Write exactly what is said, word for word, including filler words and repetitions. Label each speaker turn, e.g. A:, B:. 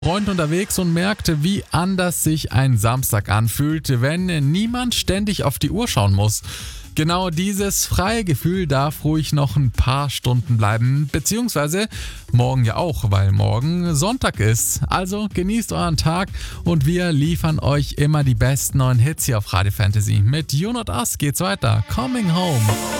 A: Freund unterwegs und merkte, wie anders sich ein Samstag anfühlt, wenn niemand ständig auf die Uhr schauen muss. Genau dieses freie Gefühl darf ruhig noch ein paar Stunden bleiben, beziehungsweise morgen ja auch, weil morgen Sonntag ist. Also genießt euren Tag und wir liefern euch immer die besten neuen Hits hier auf Radio Fantasy. Mit You Not Us geht's weiter. Coming Home.